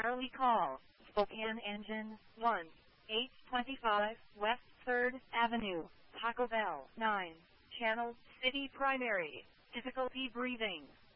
Charlie call, Spokane Engine 1, 825 West 3rd Avenue, Taco Bell 9, Channel City Primary, difficulty breathing.